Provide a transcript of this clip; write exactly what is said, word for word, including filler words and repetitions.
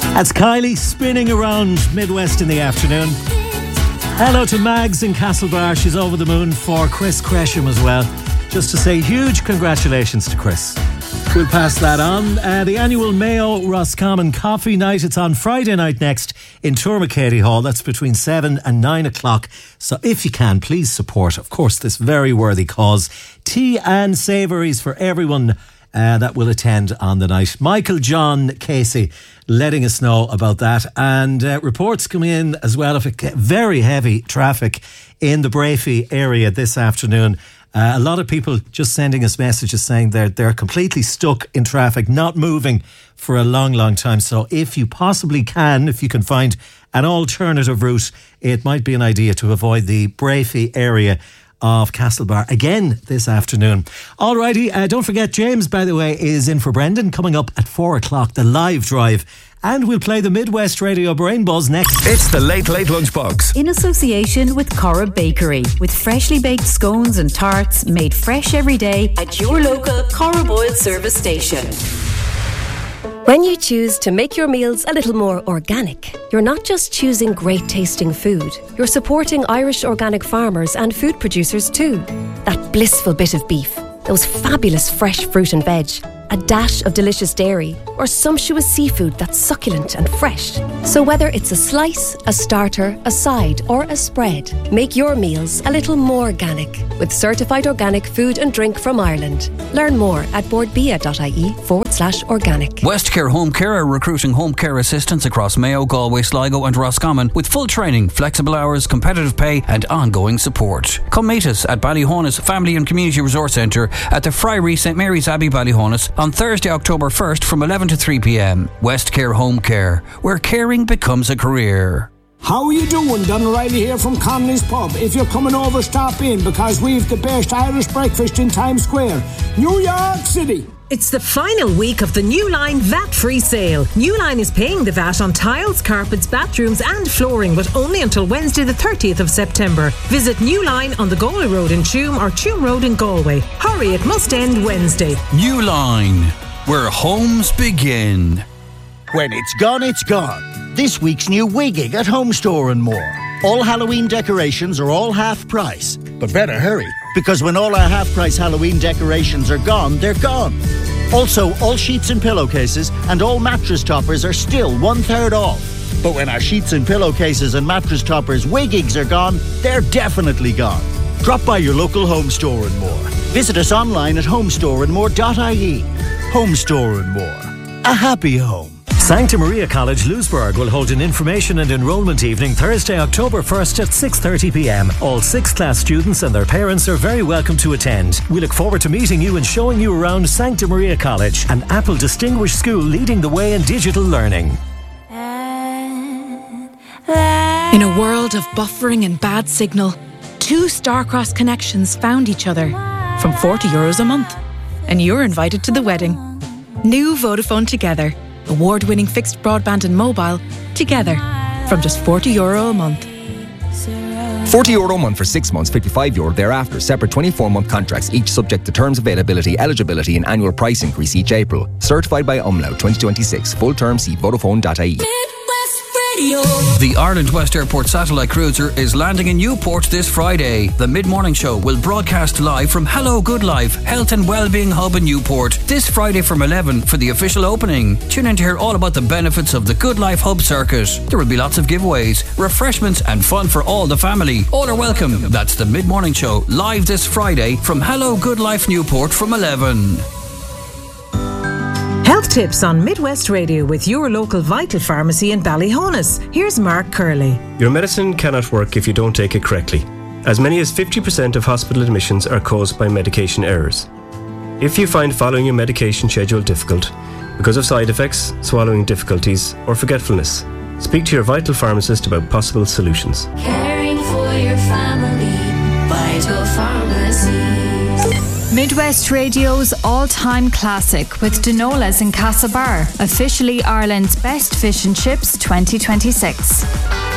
That's Kylie spinning around Midwest in the afternoon. Hello to Mags in Castlebar. She's over the moon for Chris Cresham as well. Just to say huge congratulations to Chris. We'll pass that on. Uh, the annual Mayo Roscommon Coffee Night. It's on Friday night next in Tourmacady Hall. That's between seven and nine o'clock. So if you can, please support, of course, this very worthy cause. Tea and savouries for everyone uh, that will attend on the night. Michael John Casey letting us know about that. And uh, reports come in as well of a very heavy traffic in the Brafey area this afternoon. Uh, a lot of people just sending us messages saying they're, they're completely stuck in traffic, not moving for a long, long time. So if you possibly can, if you can find an alternative route, it might be an idea to avoid the Brafey area of Castlebar again this afternoon. Alrighty, uh, don't forget James, by the way, is in for Brendan coming up at four o'clock, the live drive. And we'll play the Midwest Radio Brain Buzz next. It's the Late Late Lunchbox. In association with Cora Bakery, with freshly baked scones and tarts made fresh every day at your local Cora Boyle service station. When you choose to make your meals a little more organic, you're not just choosing great tasting food, you're supporting Irish organic farmers and food producers too. That blissful bit of beef, those fabulous fresh fruit and veg, a dash of delicious dairy, or sumptuous seafood that's succulent and fresh. So whether it's a slice, a starter, a side, or a spread, make your meals a little more organic with certified organic food and drink from Ireland. Learn more at boardbia.ie forward slash organic. Westcare Home Care are recruiting home care assistants across Mayo, Galway, Sligo and Roscommon with full training, flexible hours, competitive pay and ongoing support. Come meet us at Ballyhonus Family and Community Resource Centre at the Friary St Mary's Abbey, Ballyhonus on Thursday, October first from eleven to three p.m. Westcare Home Care, where caring becomes a career. How are you doing? Don O'Reilly here from Connolly's Pub. If you're coming over, stop in because we've the best Irish breakfast in Times Square, New York City. It's the final week of the New Line V A T-free sale. New Line is paying the V A T on tiles, carpets, bathrooms and flooring, but only until Wednesday the thirtieth of September. Visit New Line on the Galway Road in Tuam or Tuam Road in Galway. Hurry, it must end Wednesday. New Line, where homes begin. When it's gone, it's gone. This week's new Wigging at Home Store and More. All Halloween decorations are all half price. But better hurry, because when all our half price Halloween decorations are gone, they're gone. Also, all sheets and pillowcases and all mattress toppers are still one third off. But when our sheets and pillowcases and mattress toppers Wiggings are gone, they're definitely gone. Drop by your local Home Store and More. Visit us online at homestore and more dot I E. Home Store and More. A happy home. Sancta Maria College, Lewisburg will hold an information and enrolment evening Thursday, October first at six thirty p.m. All sixth class students and their parents are very welcome to attend. We look forward to meeting you and showing you around Sancta Maria College, an Apple distinguished school leading the way in digital learning. In a world of buffering and bad signal, two Starcross connections found each other from forty euros a month. And you're invited to the wedding. New Vodafone Together. Award-winning fixed broadband and mobile together from just forty euro a month. forty euro a month for six months, fifty-five euro thereafter. Separate twenty-four month contracts, each subject to terms, availability, eligibility and annual price increase each April. Certified by Umlaut twenty twenty-six. Full term, see Vodafone dot I E. The Ireland West Airport satellite cruiser is landing in Newport this Friday. The mid-morning show will broadcast live from Hello Good Life, Health and Wellbeing Hub in Newport this Friday from eleven for the official opening. Tune in to hear all about the benefits of the Good Life Hub circuit. There will be lots of giveaways, refreshments and fun for all the family. All are welcome. That's the mid-morning show live this Friday from Hello Good Life Newport from eleven. Health tips on Midwest Radio with your local Vital Pharmacy in Ballyhonus. Here's Mark Curley. Your medicine cannot work if you don't take it correctly. As many as fifty percent of hospital admissions are caused by medication errors. If you find following your medication schedule difficult because of side effects, swallowing difficulties or forgetfulness, speak to your Vital Pharmacist about possible solutions. Caring for your family, Vital Pharmacy. Midwest Radio's all-time classic with Denola's in Castlebar, officially Ireland's best fish and chips twenty twenty-six.